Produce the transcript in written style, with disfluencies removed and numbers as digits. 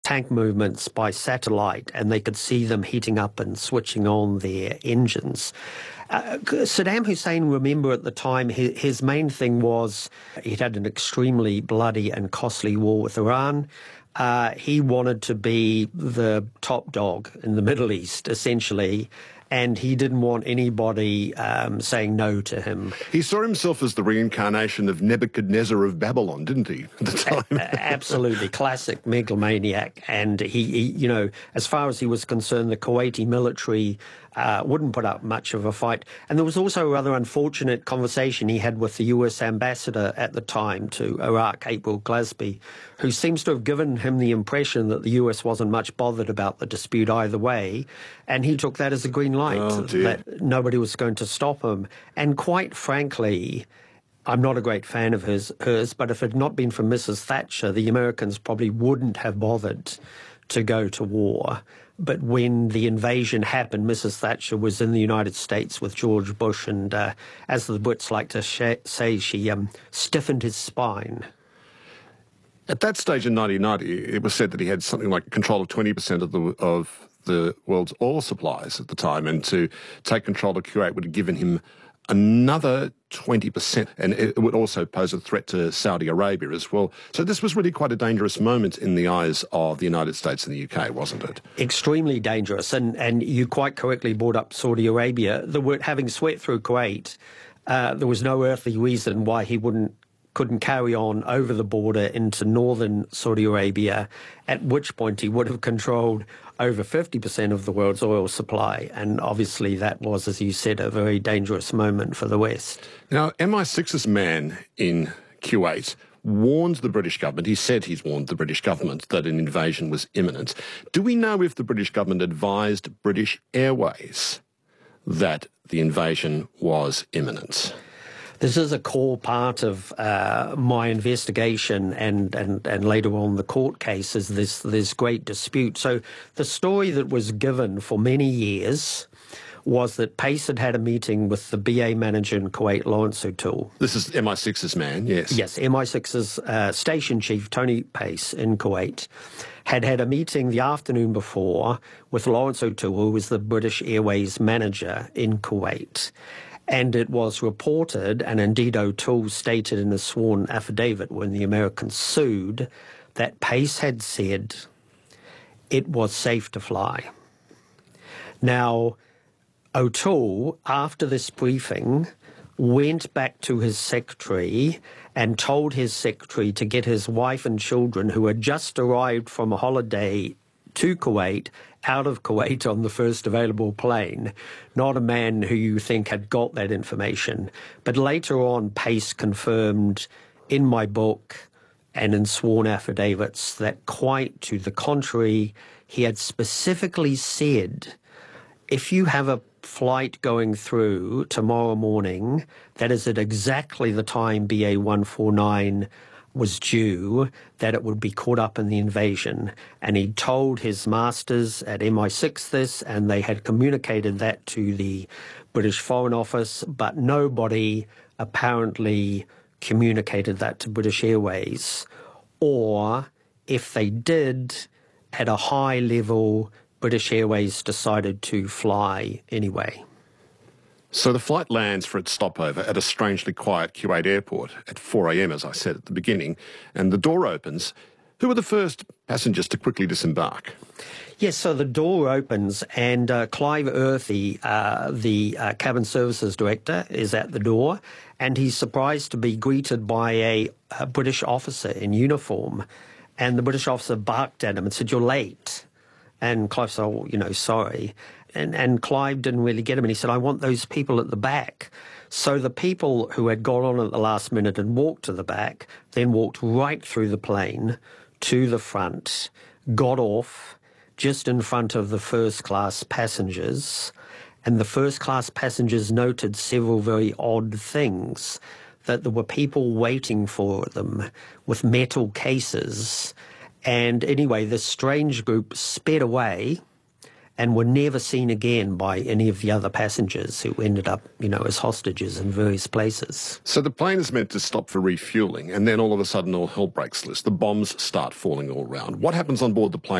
tank movements by satellite, and they could see them heating up and switching on their engines. Saddam Hussein, remember at the time, his main thing was he'd had an extremely bloody and costly war with Iran. He wanted to be the top dog in the Middle East, essentially, and he didn't want anybody saying no to him. He saw himself as the reincarnation of Nebuchadnezzar of Babylon, didn't he, at the time? Absolutely. Classic megalomaniac. And he, as far as he was concerned, the Kuwaiti military wouldn't put up much of a fight. And there was also a rather unfortunate conversation he had with the US ambassador at the time to Iraq, April Glasby, who seems to have given him the impression that the US wasn't much bothered about the dispute either way. And he took that as a green light, that nobody was going to stop him. And quite frankly, I'm not a great fan of hers, but if it had not been for Mrs. Thatcher, the Americans probably wouldn't have bothered to go to war. But when the invasion happened, Mrs. Thatcher was in the United States with George Bush, and as the Brits like to say, she stiffened his spine. At that stage in 1990, it was said that he had something like control of 20% of the world's oil supplies at the time, and to take control of Kuwait would have given him another 20%, and it would also pose a threat to Saudi Arabia as well. So this was really quite a dangerous moment in the eyes of the United States and the UK, wasn't it? Extremely dangerous, and you quite correctly brought up Saudi Arabia. Having swept through Kuwait, there was no earthly reason why he couldn't carry on over the border into northern Saudi Arabia, at which point he would have controlled over 50% of the world's oil supply. And obviously that was, as you said, a very dangerous moment for the West. Now, MI6's man in Kuwait warned the British government, he's warned the British government that an invasion was imminent. Do we know if the British government advised British Airways that the invasion was imminent? This is a core part of my investigation and later on the court case is this great dispute. So the story that was given for many years was that Pace had a meeting with the BA manager in Kuwait, Lawrence O'Toole. This is MI6's man, yes. Yes, MI6's station chief, Tony Pace, in Kuwait, had a meeting the afternoon before with Lawrence O'Toole, who was the British Airways manager in Kuwait. And it was reported, and indeed O'Toole stated in a sworn affidavit when the Americans sued, that Pace had said it was safe to fly. Now, O'Toole, after this briefing, went back to his secretary and told his secretary to get his wife and children, who had just arrived from a holiday to Kuwait, out of Kuwait on the first available plane. Not a man who you think had got that information. But later on, Pace confirmed in my book and in sworn affidavits that quite to the contrary, he had specifically said, if you have a flight going through tomorrow morning, that is at exactly the time BA 149 was due, that it would be caught up in the invasion. And he told his masters at MI6 this, and they had communicated that to the British Foreign Office, but nobody apparently communicated that to British Airways. Or if they did, at a high level, British Airways decided to fly anyway. So the flight lands for its stopover at a strangely quiet Kuwait airport at 4 a.m, as I said at the beginning, and the door opens. Who were the first passengers to quickly disembark? Yes, so the door opens and Clive Earthy, the cabin services director, is at the door, and he's surprised to be greeted by a British officer in uniform. And the British officer barked at him and said, "You're late." And Clive said, "Oh, sorry." And Clive didn't really get him, and he said, "I want those people at the back." So the people who had got on at the last minute and walked to the back, then walked right through the plane to the front, got off just in front of the first-class passengers, and the first-class passengers noted several very odd things, that there were people waiting for them with metal cases. And anyway, this strange group sped away and were never seen again by any of the other passengers who ended up, as hostages in various places. So the plane is meant to stop for refuelling, and then all of a sudden all hell breaks loose. The bombs start falling all around. What happens on board the plane